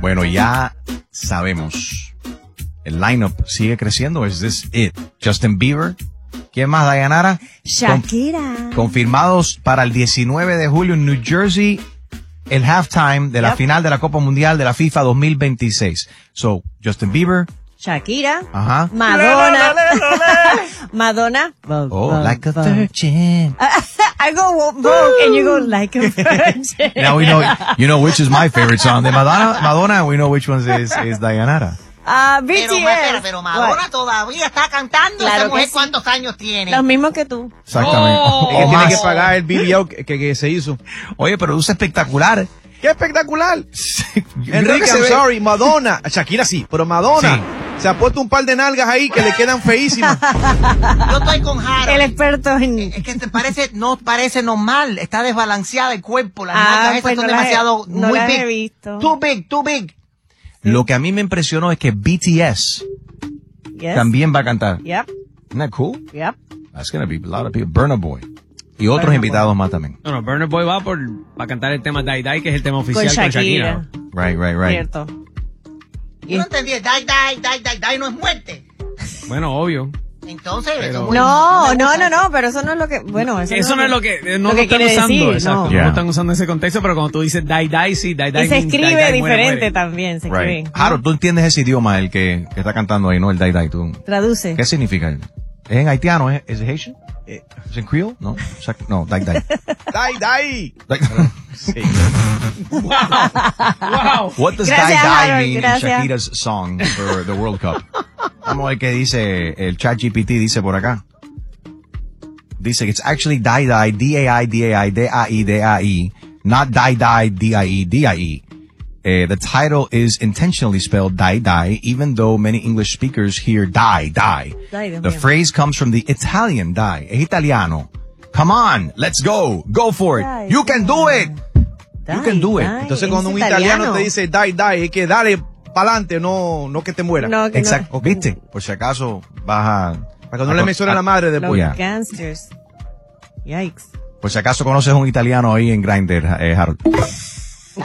Bueno, ya sabemos. El lineup sigue creciendo. ¿Es this it? Justin Bieber. ¿Quién más, Dayanara? Shakira. Confirmados para el 19 de julio en New Jersey, el halftime de la final de la Copa Mundial de la FIFA 2026. So, Justin Bieber. Shakira. Ajá. Madonna. Madonna. Oh, like a virgin. I go Vogue and you go like a virgin. Now we know, you know which is my favorite song de Madonna, and we know which one is Dayanara. BTS. Pero Madonna todavía está cantando. Claro Esa mujer, que sí. ¿cuántos años tiene? Los mismos que tú. Exactamente. Es que tiene que pagar el video que se hizo. Oye, pero luce espectacular. ¡Qué espectacular! Enrique, Enrique, I'm sorry, Madonna. Shakira sí, pero Madonna se ha puesto un par de nalgas ahí que le quedan feísimas. Yo estoy con Harold. El experto en... Es que no parece normal. Está desbalanceada el cuerpo. Las Ah, nalgas pues esas son no las he- demasiado no muy las he big. visto. Too big. Lo que a mí me impresionó es que BTS Yes. también va a cantar. Yep. Isn't that cool? Yep. That's gonna be a lot of people. Burna Boy. Y otros Burna invitados más también. No, Burna Boy va para cantar el tema Die Die, que es el tema oficial con Shakira. Right. Cierto. Yo no entendí. Die no es muerte. Bueno, obvio. Entonces, Pero- eso muy- No, me gusta. pero eso no es lo que... Bueno, Eso no es lo que no lo lo que están quiere usando, decir, exacto. no. Yeah. No están usando ese contexto, pero cuando tú dices Die Die, sí, Die Die. Y se means escribe die, die, diferente muere. también, se escribe. Right. Harold, tú entiendes ese idioma, el que está cantando ahí, ¿no? El Dai Dai. Traduce. ¿Qué significa? ¿Es en haitiano? ¿Es Haitian? ¿Es en Creole? No. No, Dai Dai. ¡Dai! Wow. What does Gracias, Die Die Harold, mean in gracias. Shakira's song for the World Cup? Vamos a ver qué dice el ChatGPT, dice por acá. Dice que it's actually Die Die, D-A-I-D-A-I-D-A-I, not Die Die, D-I-E, D-I-E. The title is intentionally spelled Die Die, even though many English speakers hear Die, Die. Ay, Dios The mío. phrase comes from the Italian Die. Es italiano. Come on, let's go. Go for it. Die, You can do it. You can do it. Entonces cuando un italiano te dice die, es que dale pa'lante, no que te muera. No, que Exacto. no. ¿Viste? Por si acaso vas a... Para que no le mencione a la madre Los después. Yeah. gangsters. Yikes. Por si acaso conoces un italiano ahí en Grindr, Harold. Oh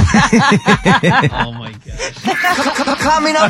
my God. Coming up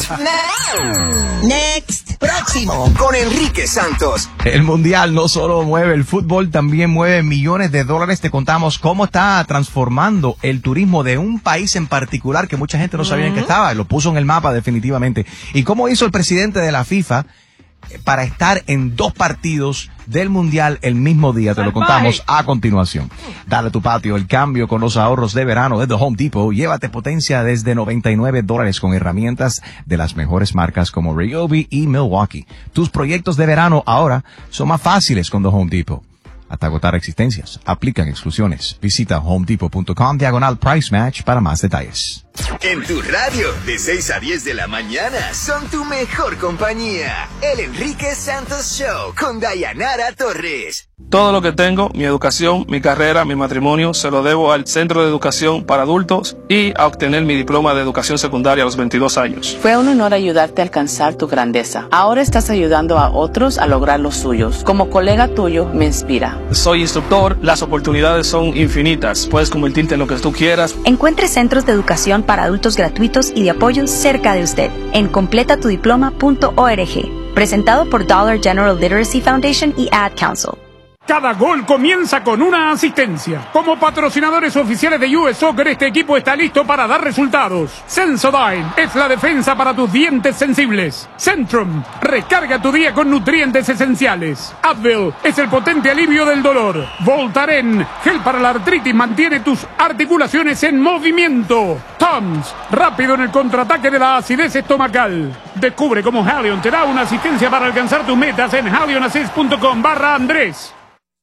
next. Próximo con Enrique Santos. El Mundial no solo mueve el fútbol, también mueve millones de dólares. Te contamos cómo está transformando el turismo de un país en particular que mucha gente no sabía en qué estaba. Lo puso en el mapa definitivamente. Y cómo hizo el presidente de la FIFA para estar en 2 partidos del Mundial el mismo día. Te lo contamos a continuación. Dale a tu patio el cambio con los ahorros de verano de The Home Depot. Llévate potencia desde $99 con herramientas de las mejores marcas como Ryobi y Milwaukee. Tus proyectos de verano ahora son más fáciles con The Home Depot. Hasta agotar existencias. Aplican exclusiones. Visita homedepot.com/price match para más detalles. En tu radio, de 6 a 10 de la mañana, son tu mejor compañía. El Enrique Santos Show con Dayanara Torres. Todo lo que tengo, mi educación, mi carrera, mi matrimonio, se lo debo al Centro de Educación para Adultos y a obtener mi diploma de educación secundaria a los 22 años. Fue un honor ayudarte a alcanzar tu grandeza. Ahora estás ayudando a otros a lograr los suyos. Como colega tuyo, me inspira. Soy instructor, las oportunidades son infinitas. Puedes convertirte en lo que tú quieras. Encuentre centros de educación para adultos gratuitos y de apoyo cerca de usted en completatudiploma.org. Presentado por Dollar General Literacy Foundation y Ad Council. Cada gol comienza con una asistencia. Como patrocinadores oficiales de US Soccer, este equipo está listo para dar resultados. Sensodyne es la defensa para tus dientes sensibles. Centrum, recarga tu día con nutrientes esenciales. Advil es el potente alivio del dolor. Voltaren, gel para la artritis, mantiene tus articulaciones en movimiento. Tums, rápido en el contraataque de la acidez estomacal. Descubre cómo Halion te da una asistencia para alcanzar tus metas en halionassist.com/Andrés.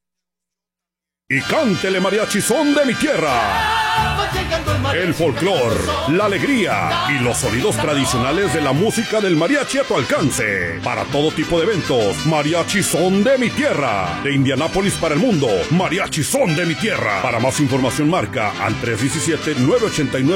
Y cántele mariachi son de mi tierra. El folclor, la alegría y los sonidos tradicionales de la música del mariachi a tu alcance. Para todo tipo de eventos, mariachi son de mi tierra. De Indianápolis para el mundo, mariachi son de mi tierra. Para más información marca al 317-989.